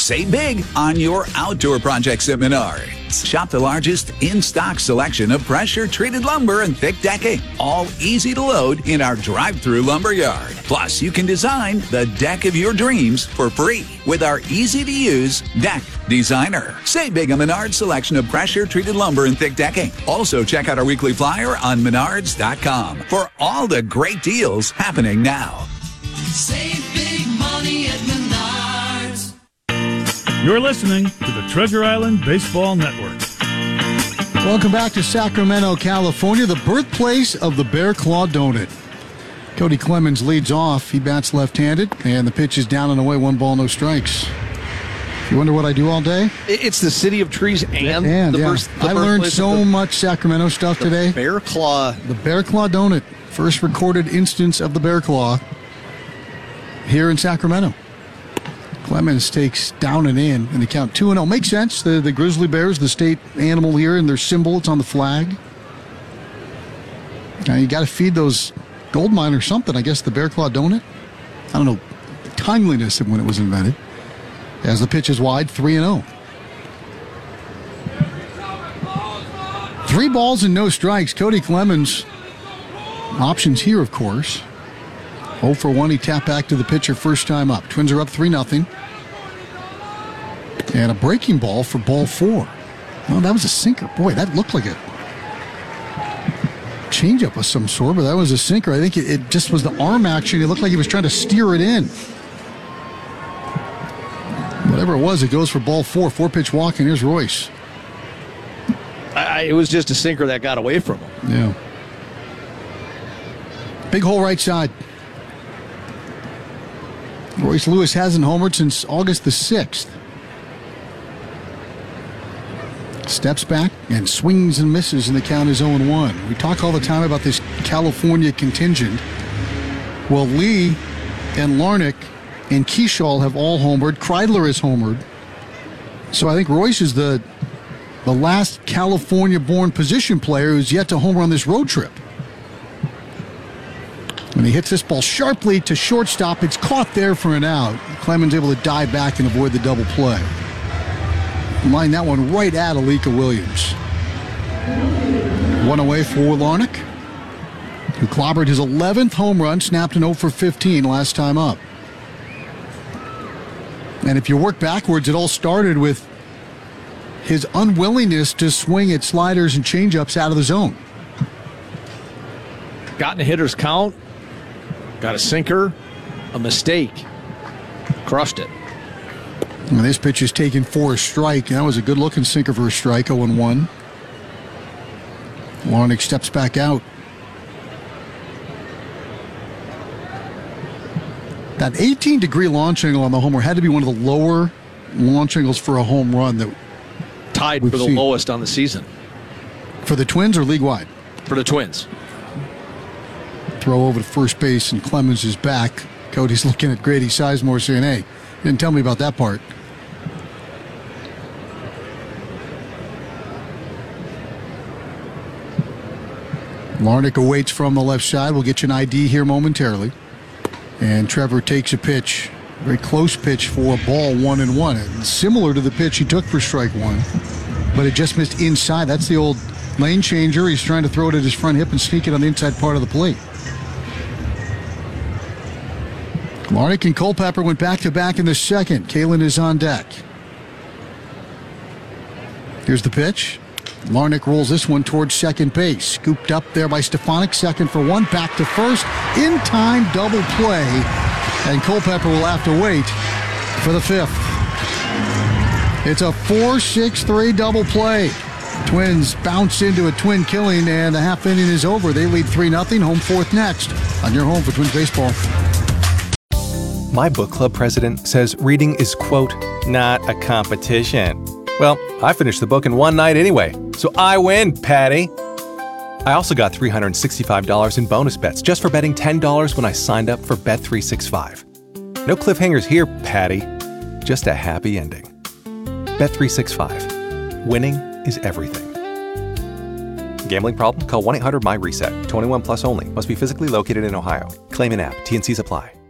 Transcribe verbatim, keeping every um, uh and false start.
Save big on your outdoor projects at Menards. Shop the largest in-stock selection of pressure-treated lumber and thick decking, all easy to load in our drive-through lumber yard. Plus, you can design the deck of your dreams for free with our easy-to-use Deck Designer. Save big on Menards' selection of pressure-treated lumber and thick decking. Also, check out our weekly flyer on menards dot com for all the great deals happening now. Save big money at Menards. You're listening to the Treasure Island Baseball Network. Welcome back to Sacramento, California, the birthplace of the Bear Claw Donut. Cody Clemens leads off. He bats left-handed, and the pitch is down and away, one ball, no strikes. You wonder what I do all day? It's the city of trees and, and the, yeah. birth, the I learned so the, much Sacramento stuff the today. Bear Claw. The Bear Claw Donut. First recorded instance of the Bear Claw here in Sacramento. Clemens takes down and in, and the count two and oh. Makes sense. The, the grizzly bears, the state animal here, and their symbol, it's on the flag. Now you got to feed those gold mine or something. I guess the Bear Claw Donut. I don't know the timeliness of when it was invented. As the pitch is wide, three and oh. Three balls and no strikes. Cody Clemens. Options here, of course. oh for one, he tapped back to the pitcher first time up. Twins are up three nothing. And a breaking ball for ball four. Oh, that was a sinker. Boy, that looked like a changeup of some sort, but that was a sinker. I think it, it just was the arm action. It looked like he was trying to steer it in. Whatever it was, it goes for ball four. Four-pitch walk, and here's Royce. I, it was just a sinker that got away from him. Yeah. Big hole right side. Royce Lewis hasn't homered since August the sixth. Steps back and swings and misses, and the count is oh and one. We talk all the time about this California contingent. Well, Lee and Larnach and Keishall have all homered. Kreidler is homered. So I think Royce is the, the last California-born position player who's yet to homer on this road trip. When he hits this ball sharply to shortstop, it's caught there for an out. Clemens able to dive back and avoid the double play. Line that one right at Alika Williams. One away for Larnach, who clobbered his eleventh home run, snapped an oh for fifteen last time up. And if you work backwards, it all started with his unwillingness to swing at sliders and changeups out of the zone. Got in a hitter's count, got a sinker, a mistake, crushed it. And this pitch is taken for a strike. That was a good-looking sinker for a strike, oh and one. Larnach steps back out. That eighteen-degree launch angle on the homer had to be one of the lower launch angles for a home run that tied for the seen. lowest on the season. For the Twins or league-wide? For the Twins. Throw over to first base, and Clemens is back. Cody's looking at Grady Sizemore saying, hey, didn't tell me about that part. Larnach awaits from the left side. We'll get you an I D here momentarily. And Trevor takes a pitch. Very close pitch for a ball, one and one. And similar to the pitch he took for strike one. But it just missed inside. That's the old lane changer. He's trying to throw it at his front hip and sneak it on the inside part of the plate. Larnach and Culpepper went back-to-back in the second. Kalen is on deck. Here's the pitch. Larnach rolls this one towards second base. Scooped up there by Stefanik. Second for one. Back to first. In-time double play. And Culpepper will have to wait for the fifth. It's a four six three double play. Twins bounce into a twin killing, and the half inning is over. They lead three nothing. Home fourth next on your home for Twins baseball. My book club president says reading is, quote, not a competition. Well, I finished the book in one night anyway, so I win, Patty. I also got three hundred sixty-five dollars in bonus bets just for betting ten dollars when I signed up for Bet three sixty-five. No cliffhangers here, Patty. Just a happy ending. Bet three sixty-five. Winning is everything. Gambling problem? Call one eight hundred M Y RESET. twenty-one plus only. Must be physically located in Ohio. Claim in app. T and C's apply.